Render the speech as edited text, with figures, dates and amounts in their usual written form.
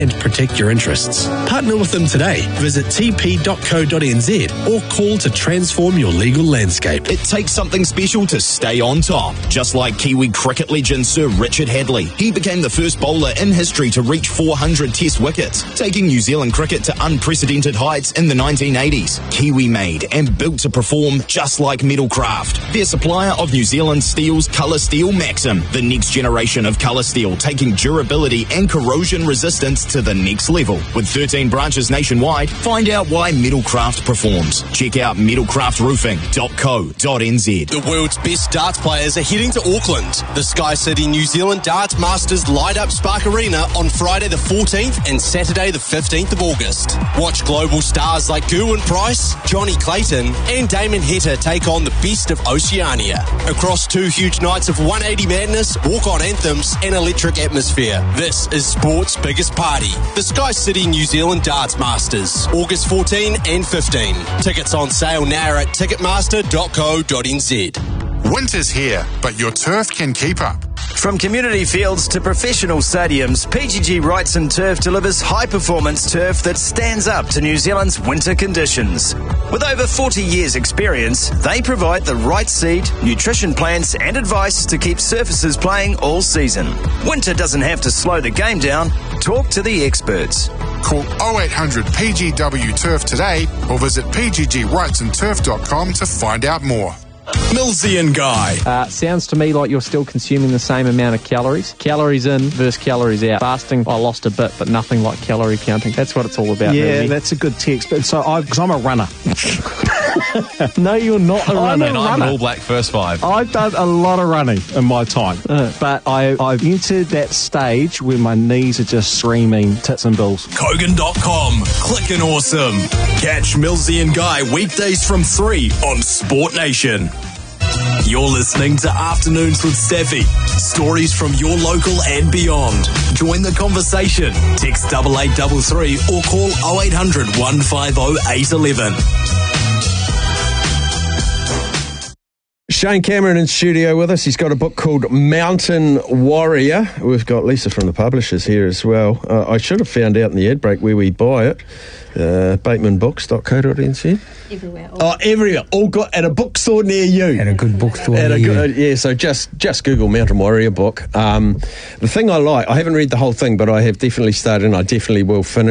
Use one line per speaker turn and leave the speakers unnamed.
and protect your interests. Partner with them today. Visit tp.co.nz or call to transform your legal landscape.
It takes something special to stay on top. Just like Kiwi cricket legend Sir Richard Hadley. He became the first bowler in history to reach 400 test wickets, taking New Zealand cricket to unprecedented heights in the 1980s. Kiwi made and built to perform just like Metalcraft. Their supplier of New Zealand Steel's Colour Steel Maxim, the next generation of colour steel, taking durability and corrosion resistance to the next level. With 13 branches nationwide, find out why Metalcraft performs. Check out metalcraftroofing.co.nz.
The world's best darts players are heading to Auckland. The Sky City New Zealand Darts Masters light up Spark Arena on Friday the 14th and Saturday the 15th of August. Watch global stars like Gerwyn Price, Johnny Clayton and Damon Heta take on the best of Oceania. Across 2 huge nights of 180 madness, walk-on anthems and electric atmosphere. This is sport's biggest party. The Sky City New Zealand Darts Masters, August 14 and 15. Tickets on sale now at ticketmaster.co.nz.
Winter's here, but your turf can keep up.
From community fields to professional stadiums, PGG Wrightson Turf delivers high-performance turf that stands up to New Zealand's winter conditions. With over 40 years' experience, they provide the right seed, nutrition plans and advice to keep surfaces playing all season. Winter doesn't have to slow the game down. Talk to the experts.
Call 0800 PGW Turf today or visit pggwrightsonturf.com to find out more.
Millsy and Guy.
Sounds to me like you're still consuming the same amount of calories. Calories in versus calories out. Fasting, I lost a bit, but nothing like calorie counting. That's what it's all about.
Yeah,
really.
That's a good text. But because I'm a runner.
No, you're not a runner.
I'm an All Black first five.
I've done a lot of running in my time, but I've entered that stage where my knees are just screaming tits and bills.
Kogan.com. Clickin' awesome. Catch Millsy and Guy weekdays from 3 on Sport Nation. You're listening to Afternoons with Staffy. Stories from your local and beyond. Join the conversation. Text 8833 or call 0800 150 811.
Shane Cameron in studio with us. He's got a book called Mountain Warrior. We've got Lisa from the publishers here as well. I should have found out in the ad break where we buy it. batemanbooks.co.nz.
Everywhere.
Everywhere. All got at a bookstore near you.
At a good bookstore near you.
Yeah, so just Google Mountain Warrior book. The thing I like, I haven't read the whole thing, but I have definitely started and I definitely will finish